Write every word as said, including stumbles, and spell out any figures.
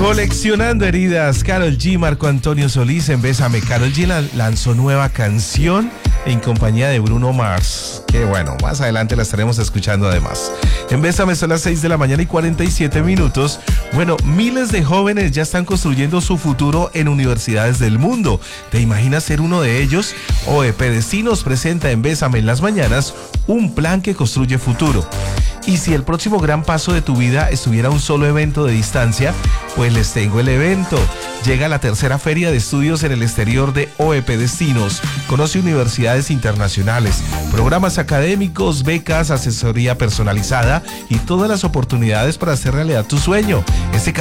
Coleccionando heridas, Karol G, Marco Antonio Solís en Bésame. Karol G la- lanzó nueva canción en compañía de Bruno Mars. Que bueno, más adelante la estaremos escuchando además. En Bésame son las seis de la mañana y cuarenta y siete minutos. Bueno, miles de jóvenes ya están construyendo su futuro en universidades del mundo. ¿Te imaginas ser uno de ellos? O E P Destinos presenta en Bésame en las mañanas un plan que construye futuro. Y si el próximo gran paso de tu vida estuviera a un solo evento de distancia, pues les tengo el evento. Llega la tercera feria de estudios en el exterior de O E P Destinos. Conoce universidades internacionales, programas académicos, becas, asesoría personalizada y todas las oportunidades para hacer realidad tu sueño. Este